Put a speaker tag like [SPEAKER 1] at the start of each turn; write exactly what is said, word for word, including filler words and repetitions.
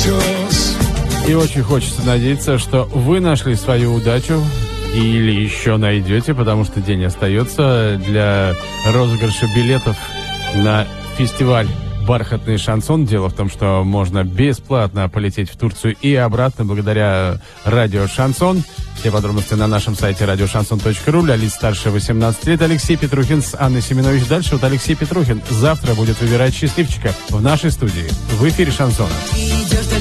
[SPEAKER 1] И очень хочется надеяться, что вы нашли свою удачу или еще найдете, потому что день остается для розыгрыша билетов на фестиваль «Бархатный шансон». Дело в том, что можно бесплатно полететь в Турцию и обратно благодаря радио «Шансон». Все подробности на нашем сайте радио шансон точка ру. Для лиц старше восемнадцати лет. Алексей Петрухин с Анной Семенович. Дальше вот Алексей Петрухин завтра будет выбирать счастливчика в нашей студии в эфире «Шансона».